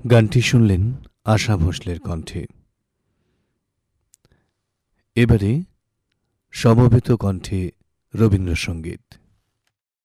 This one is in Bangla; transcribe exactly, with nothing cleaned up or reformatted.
গানটি শুনলেন আশা ভোঁসলের কণ্ঠে। এবারে সমবেত কণ্ঠে রবীন্দ্রসঙ্গীত।